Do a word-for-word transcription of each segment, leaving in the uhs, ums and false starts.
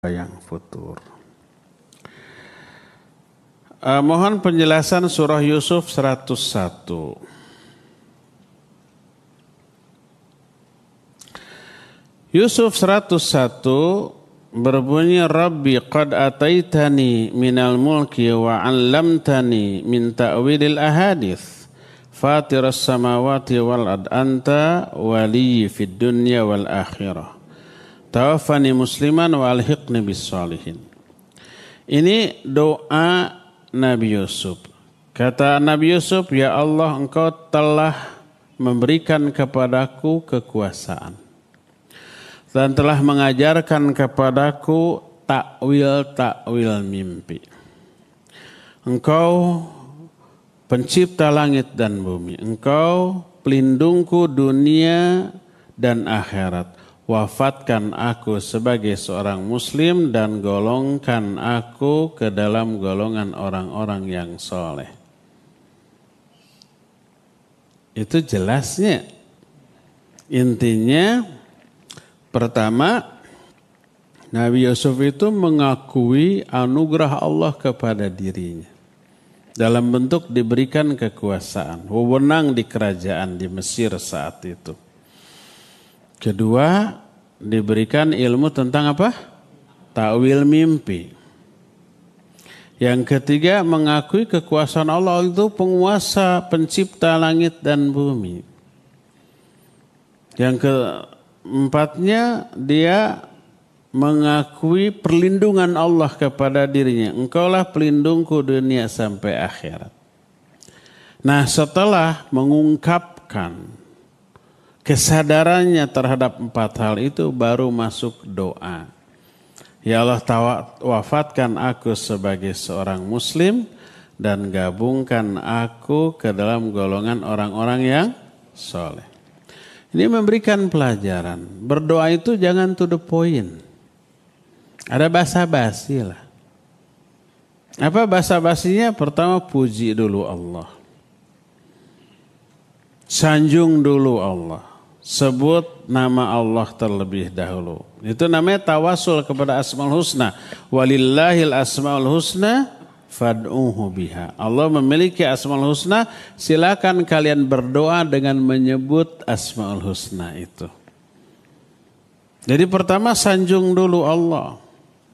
yang futur. Uh, mohon penjelasan surah Yusuf seratus satu. Yusuf seratus satu berbunyi, Rabbi qad ataitani minal mulki wa 'allamtani min ta'wilil ahadits fatiras samawati wal ard anta waliyyi fid dunya wal akhirah tawaffani musliman wa alhiqni bis shalihin. Ini doa Nabi Yusuf. Kata Nabi Yusuf, ya Allah, engkau telah memberikan kepadaku kekuasaan dan telah mengajarkan kepadaku takwil-takwil mimpi. Engkau pencipta langit dan bumi. Engkau pelindungku dunia dan akhirat. Wafatkan aku sebagai seorang muslim dan golongkan aku ke dalam golongan orang-orang yang soleh. Itu jelasnya. Intinya, pertama, Nabi Yusuf itu mengakui anugerah Allah kepada dirinya. Dalam bentuk diberikan kekuasaan, wewenang di kerajaan di Mesir saat itu. Kedua, diberikan ilmu tentang apa? Takwil mimpi. Yang ketiga, mengakui kekuasaan Allah itu penguasa, pencipta langit dan bumi. Yang keempatnya, dia mengakui perlindungan Allah kepada dirinya. Engkaulah pelindungku dunia sampai akhirat. Nah, setelah mengungkapkan kesadarannya terhadap empat hal itu, baru masuk doa. Ya Allah, wafatkan aku sebagai seorang muslim dan gabungkan aku ke dalam golongan orang-orang yang soleh. Ini memberikan pelajaran. Berdoa itu jangan to the point. Ada basa-basi lah. Apa basa-basinya? Pertama, puji dulu Allah. Sanjung dulu Allah. Sebut nama Allah terlebih dahulu. Itu namanya tawasul kepada Asmaul Husna. Walillahil Asmaul Husna fad'uhu biha. Allah memiliki Asmaul Husna, silakan kalian berdoa dengan menyebut Asmaul Husna itu. Jadi pertama, sanjung dulu Allah.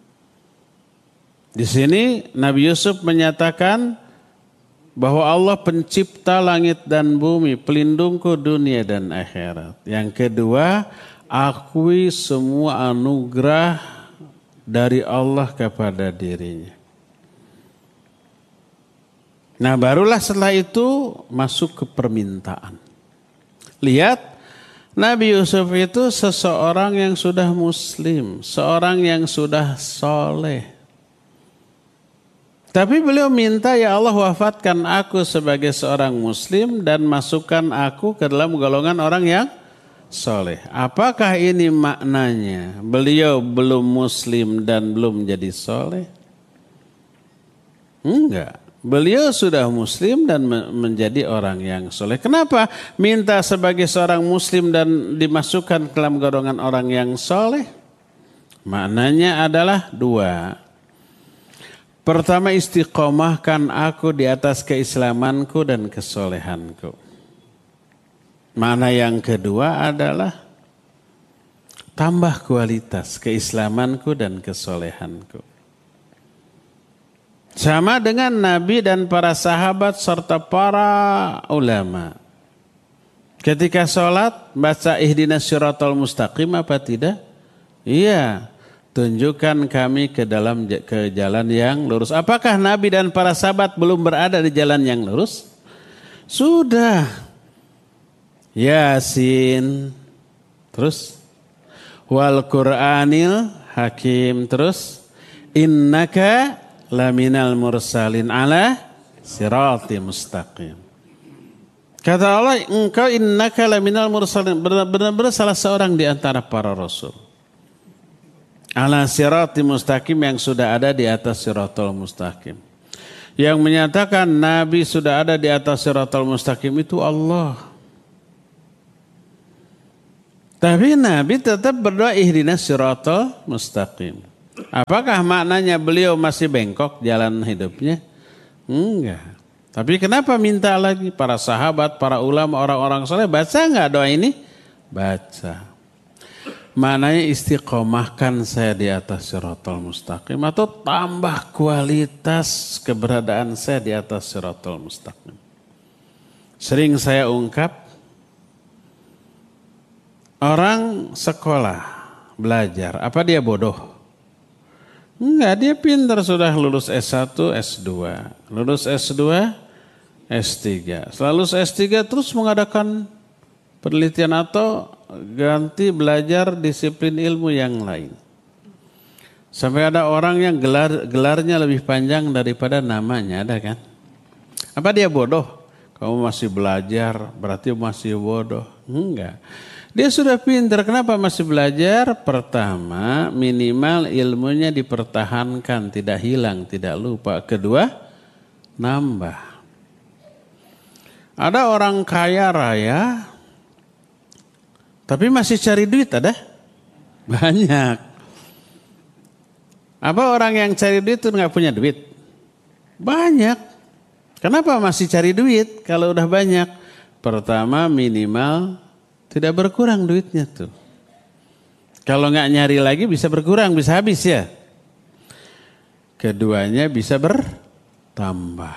Di sini Nabi Yusuf menyatakan bahwa Allah pencipta langit dan bumi, pelindungku dunia dan akhirat. Yang kedua, akui semua anugerah dari Allah kepada dirinya. Nah, barulah setelah itu masuk ke permintaan. Lihat, Nabi Yusuf itu seseorang yang sudah muslim, seorang yang sudah soleh. Tapi beliau minta, ya Allah, wafatkan aku sebagai seorang muslim dan masukkan aku ke dalam golongan orang yang soleh. Apakah ini maknanya beliau belum muslim dan belum jadi soleh? Enggak. Beliau sudah muslim dan menjadi orang yang soleh. Kenapa minta sebagai seorang muslim dan dimasukkan ke dalam golongan orang yang soleh? Maknanya adalah dua. Pertama, istiqomahkan aku di atas keislamanku dan kesolehanku. Makna yang kedua adalah tambah kualitas keislamanku dan kesolehanku. Sama dengan Nabi dan para sahabat serta para ulama. Ketika sholat, baca ihdinas siratal mustaqim apa tidak? Iya. Tunjukkan kami ke dalam ke jalan yang lurus. Apakah Nabi dan para sahabat belum berada di jalan yang lurus? Sudah. Yasin. Terus. Wal Qur'anil Hakim. Terus. Innaka laminal mursalin ala sirati mustaqim. Kata Allah, engkau innaka laminal mursalin. Benar-benar salah seorang di antara para rasul. Ala sirati mustaqim, yang sudah ada di atas siratul mustaqim. Yang menyatakan Nabi sudah ada di atas siratul mustaqim itu Allah. Tapi Nabi tetap berdoa ihdinas siratal mustaqim. Apakah maknanya beliau masih bengkok jalan hidupnya? Enggak. Tapi kenapa minta lagi? Para sahabat, para ulama, orang-orang soleh baca enggak doa ini? Baca. Maknanya istiqomahkan saya di atas siratal mustaqim atau tambah kualitas keberadaan saya di atas siratal mustaqim. Sering saya ungkap, orang sekolah, belajar, apa dia bodoh? Enggak, dia pintar, sudah lulus S satu, S dua. Lulus S dua, S tiga. Setelah lulus S tiga terus mengadakan penelitian atau ganti belajar disiplin ilmu yang lain. Sampai ada orang yang gelar, gelarnya lebih panjang daripada namanya, ada kan? Apa dia bodoh? Kamu masih belajar, berarti masih bodoh. Enggak. Dia sudah pintar, kenapa masih belajar? Pertama, minimal ilmunya dipertahankan, tidak hilang, tidak lupa. Kedua, nambah. Ada orang kaya raya, tapi masih cari duit, ada? Banyak. Apa orang yang cari duit itu nggak punya duit? Banyak. Kenapa masih cari duit kalau udah banyak? Pertama, minimal tidak berkurang duitnya tuh. Kalau nggak nyari lagi bisa berkurang, bisa habis ya. Keduanya bisa bertambah.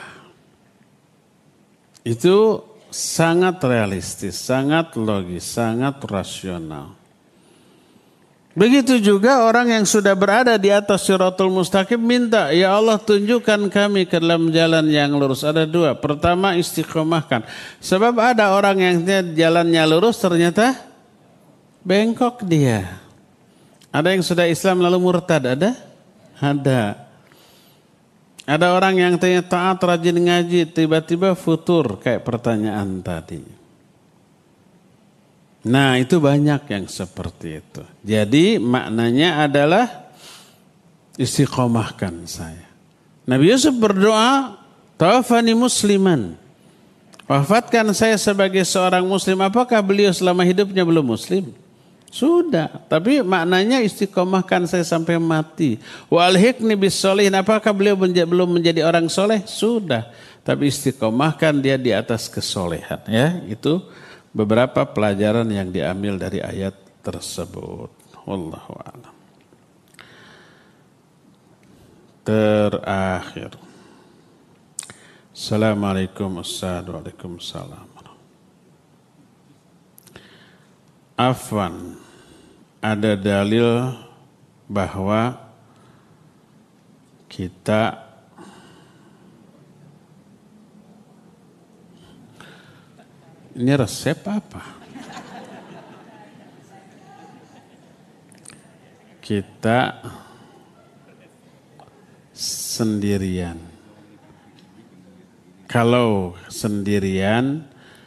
Itu sangat realistis, sangat logis, sangat rasional. Begitu juga orang yang sudah berada di atas siratul mustaqim minta, ya Allah tunjukkan kami ke dalam jalan yang lurus. Ada dua. Pertama, istiqomahkan. Sebab ada orang yang jalannya lurus ternyata bengkok dia. Ada yang sudah Islam lalu murtad, ada? Ada. Ada orang yang ternyata taat, rajin ngaji, tiba-tiba futur kayak pertanyaan tadi. Nah, itu banyak yang seperti itu. Jadi maknanya adalah istiqomahkan saya. Nabi Yusuf berdoa, tawaffani musliman. Wafatkan saya sebagai seorang muslim. Apakah beliau selama hidupnya belum muslim? Sudah. Tapi maknanya istiqomahkan saya sampai mati. Wa alhiqni bis sholihin. Apakah beliau menja- belum menjadi orang soleh? Sudah. Tapi istiqomahkan dia di atas kesolehan. Ya, itu beberapa pelajaran yang diambil dari ayat tersebut. Wallahu a'lam. Terakhir. Assalamualaikum Waalaikumsalam. Afwan, ada dalil bahwa kita ini resep apa? Kita sendirian. Kalau sendirian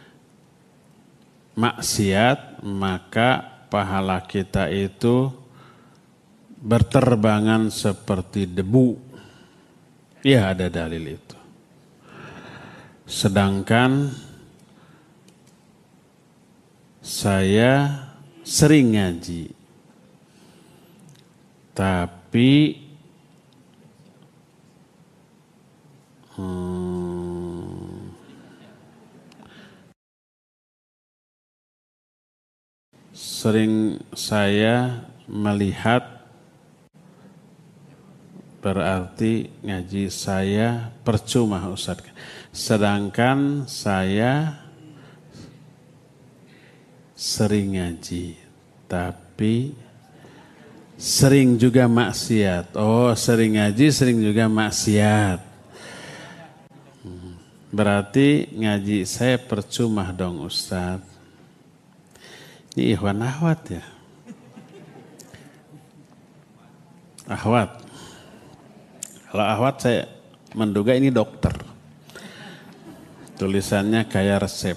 maksiat, maka pahala kita itu berterbangan seperti debu. Ya, ada dalil itu. Sedangkan saya sering ngaji, tapi hmm, sering saya melihat berarti ngaji saya percuma Ustaz. Sedangkan saya sering ngaji, tapi sering juga maksiat. Oh, sering ngaji, sering juga maksiat. Berarti ngaji saya percuma dong Ustaz. Ini ikhwan ahwat ya. Ahwat. Kalau ahwat saya menduga ini dokter. Tulisannya kayak resep.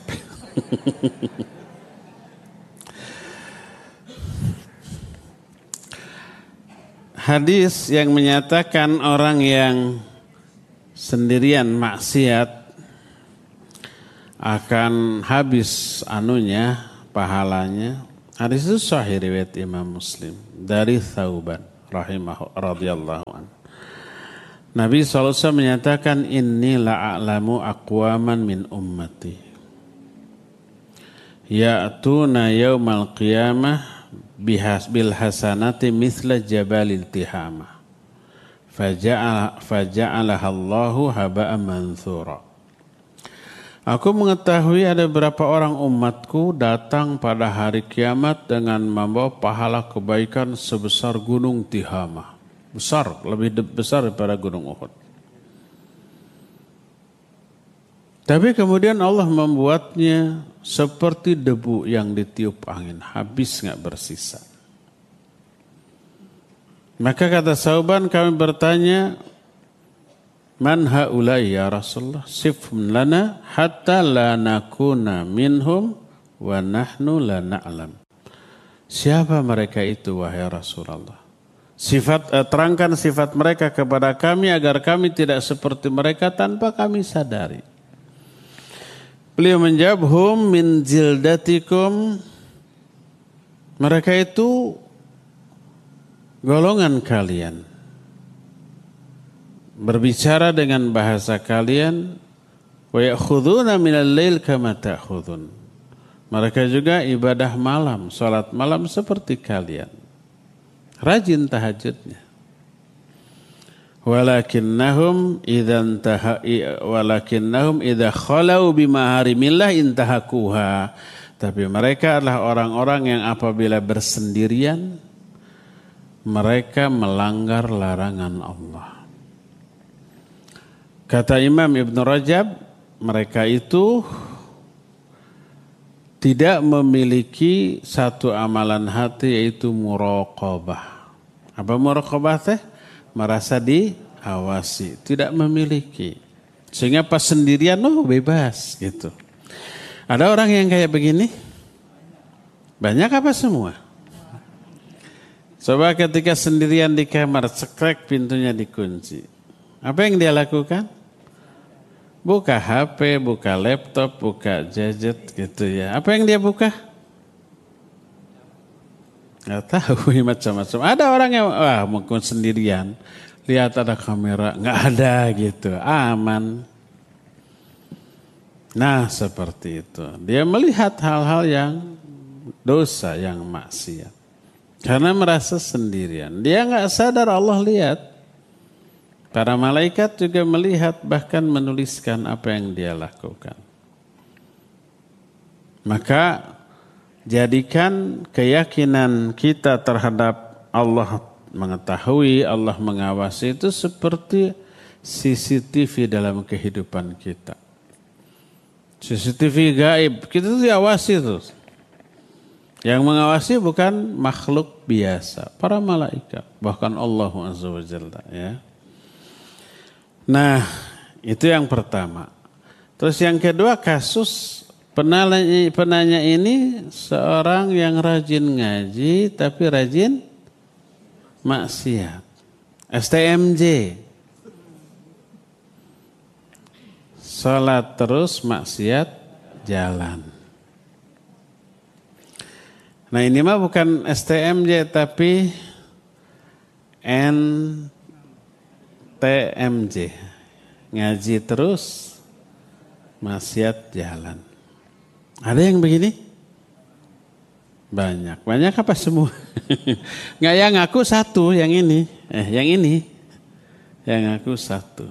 Hadis yang menyatakan orang yang sendirian maksiat akan habis anunya, pahalanya. Hadis itu sahih riwayat Imam Muslim dari Thauban rahimahu radhiyallahu anhu. Nabi shallallahu alaihi wasallam menyatakan, inni la'alamu aqwaman min ummati ya'tuna yaumal qiyamah bihas bil hasanati mithla jabalil tihamah faja'ala faja'alahallahu haba'an manthura. Aku mengetahui ada beberapa orang umatku datang pada hari kiamat dengan membawa pahala kebaikan sebesar gunung Tihamah. Besar, lebih besar daripada gunung Uhud. Tapi kemudian Allah membuatnya seperti debu yang ditiup angin. Habis gak bersisa. Maka kata Sauban, kami bertanya, man haulai ya Rasulullah, sifhum lana hatta la nakuna minhum wa nahnu la na'lam. Siapa mereka itu wahai Rasulullah? Sifat eh, terangkan sifat mereka kepada kami agar kami tidak seperti mereka tanpa kami sadari. Beliau menjawab, hum min jildatikum. Mereka itu golongan kalian. Berbicara dengan bahasa kalian, wa ya'khuduna minal lail kama ta'khudun. Mereka juga ibadah malam, salat malam seperti kalian. Rajin tahajudnya. Walakinnahum idzan taha walakinnahum idza khalau bimaharimillah intahakuha. Tapi mereka adalah orang-orang yang apabila bersendirian mereka melanggar larangan Allah. Kata Imam Ibn Rajab, mereka itu tidak memiliki satu amalan hati yaitu muraqabah. Apa muraqabah teh? Merasa diawasi, tidak memiliki. Sehingga pas sendirian, oh bebas gitu. Ada orang yang kayak begini? Banyak apa semua? Coba ketika sendirian di kamar, cekrek pintunya dikunci. Apa yang dia lakukan? Buka H P, buka laptop, buka gadget gitu ya. Apa yang dia buka? Gak tahu macam-macam. Ada orang yang wah mungkin sendirian, lihat ada kamera, nggak ada gitu, aman. Nah seperti itu. Dia melihat hal-hal yang dosa, yang maksiat. Karena merasa sendirian. Dia nggak sadar Allah lihat. Para malaikat juga melihat bahkan menuliskan apa yang dia lakukan. Maka jadikan keyakinan kita terhadap Allah mengetahui, Allah mengawasi itu seperti C C T V dalam kehidupan kita. C C T V gaib, kita tuh diawasi terus. Yang mengawasi bukan makhluk biasa, para malaikat, bahkan Allah Azza wa Jalla ya. Nah, itu yang pertama. Terus yang kedua, kasus penanya, penanya ini seorang yang rajin ngaji tapi rajin maksiat. S T M J. Salat terus, maksiat jalan. Nah, ini mah bukan S T M J tapi N T M J, ngaji terus, maksiat jalan. Ada yang begini? Banyak. Banyak apa semua? Nggak, yang ngaku satu, yang ini. Eh, yang ini. Yang ngaku satu.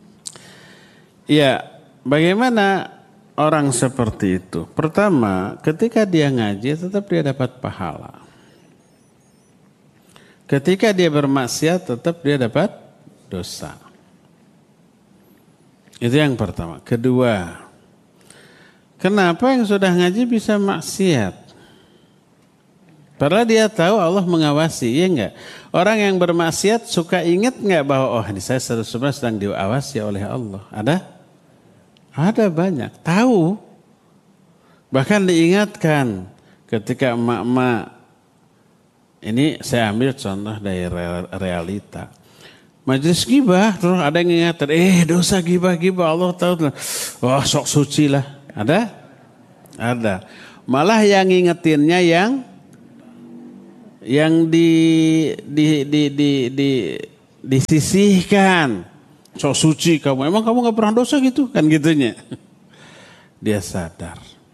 Ya, bagaimana orang seperti itu? Pertama, ketika dia ngaji tetap dia dapat pahala. Ketika dia bermaksiat tetap dia dapat dosa. Itu yang pertama. Kedua, kenapa yang sudah ngaji bisa maksiat? Padahal dia tahu Allah mengawasi, iya enggak? Orang yang bermaksiat suka ingat enggak bahwa oh ini saya sebenarnya sedang diawasi oleh Allah? Ada? Ada banyak. Tahu. Bahkan diingatkan ketika emak-emak, ini saya ambil contoh dari realita. Majelis gibah, terus ada yang ingatkan, eh dosa gibah-gibah Allah tahu. Wah sok suci lah. Ada? Ada. Malah yang ngingetinnya yang yang di, di, di, di, di, disisihkan. So suci kamu, emang kamu gak pernah dosa gitu? Kan gitunya. Dia sadar.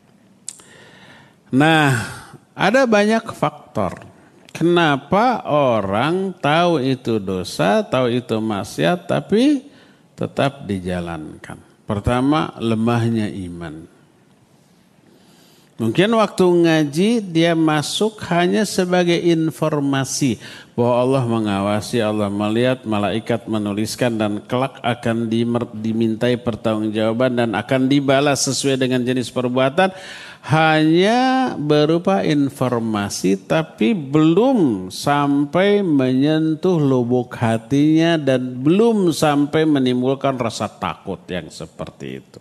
Nah, ada banyak faktor. Kenapa orang tahu itu dosa, tahu itu maksiat, tapi tetap dijalankan. Pertama, lemahnya iman. Mungkin waktu ngaji dia masuk hanya sebagai informasi bahwa Allah mengawasi, Allah melihat, malaikat menuliskan dan kelak akan dimintai pertanggungjawaban dan akan dibalas sesuai dengan jenis perbuatan. Hanya berupa informasi tapi belum sampai menyentuh lubuk hatinya dan belum sampai menimbulkan rasa takut yang seperti itu.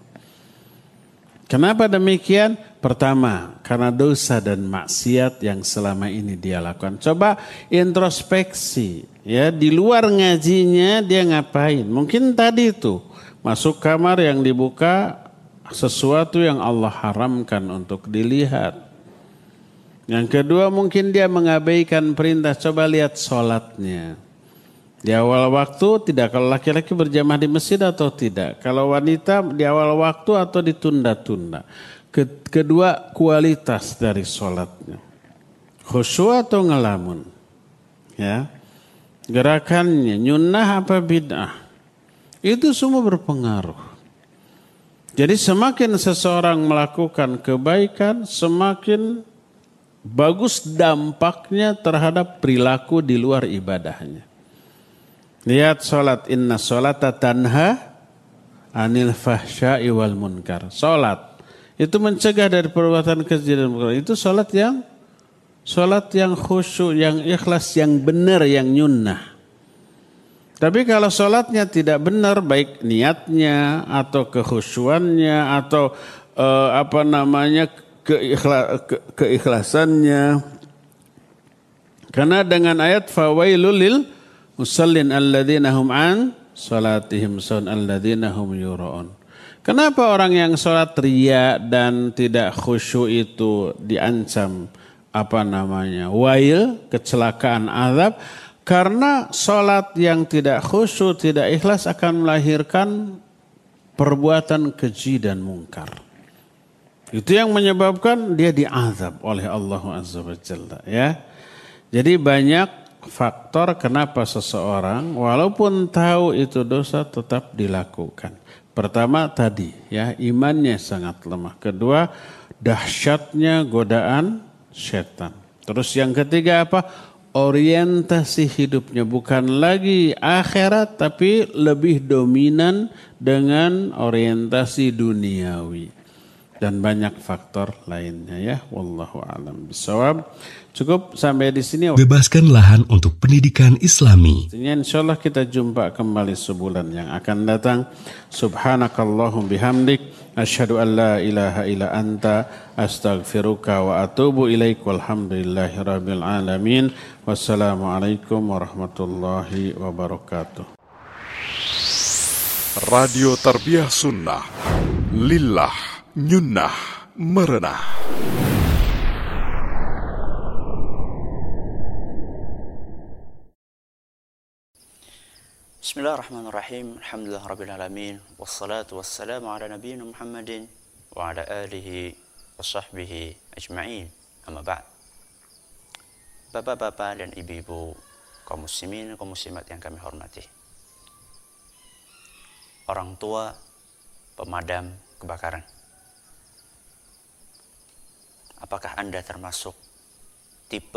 Kenapa demikian? Pertama, karena dosa dan maksiat yang selama ini dia lakukan. Coba introspeksi, ya, di luar ngajinya dia ngapain? Mungkin tadi itu masuk kamar yang dibuka sesuatu yang Allah haramkan untuk dilihat. Yang kedua, mungkin dia mengabaikan perintah. Coba lihat sholatnya. Di awal waktu tidak, kalau laki-laki berjamaah di masjid atau tidak. Kalau wanita di awal waktu atau ditunda-tunda. Kedua, kualitas dari sholatnya. Khusyuk atau ngelamun. Ya. Gerakannya, nyunnah apa bid'ah. Itu semua berpengaruh. Jadi semakin seseorang melakukan kebaikan, semakin bagus dampaknya terhadap perilaku di luar ibadahnya. Lihat sholat, inna sholata tanha anil fahsya'i wal munkar. Sholat itu mencegah dari perbuatan keji dan munkar. Itu sholat yang sholat yang khusyuk, yang ikhlas, yang benar, yang nyunnah. Tapi kalau sholatnya tidak benar, baik niatnya atau kekhusyuannya atau eh, apa namanya keikhla, ke, keikhlasannya. Karena dengan ayat fawailul lil musallin alladzina hum an salatihim sun alladzina hum yura'un. Kenapa orang yang sholat riya dan tidak khusyuk itu diancam apa namanya wail, kecelakaan, azab? Karena sholat yang tidak khusyuk, tidak ikhlas akan melahirkan perbuatan keji dan mungkar. Itu yang menyebabkan dia diazab oleh Allah Azza wa Jalla. Ya. Jadi banyak faktor kenapa seseorang walaupun tahu itu dosa tetap dilakukan. Pertama tadi, ya, imannya sangat lemah. Kedua, dahsyatnya godaan setan. Terus yang ketiga apa? Orientasi hidupnya bukan lagi akhirat tapi lebih dominan dengan orientasi duniawi dan banyak faktor lainnya, ya. Wallahu a'lam bishawab. Cukup sampai di sini. Bebaskan lahan untuk pendidikan Islami. Insyaallah kita jumpa kembali sebulan yang akan datang. Subhanakallahum bihamdik asyhadu an la ilaha illa anta astaghfiruka wa atubu ilaik. Walhamdulillahi rabbil alamin. Wassalamualaikum warahmatullahi wabarakatuh. Radio Tarbiyah Sunnah Lillah Nyunnah Merenah. Bismillahirrahmanirrahim. Alhamdulillah rabbil alamin. Wassalatu wassalamu ala nabiyyina Muhammadin wa ala alihi wa sahbihi ajma'in. Amma ba'd. Bapak-bapak dan ibu-ibu, kaum muslimin, kaum muslimat yang kami hormati. Orang tua pemadam kebakaran. Apakah Anda termasuk tipe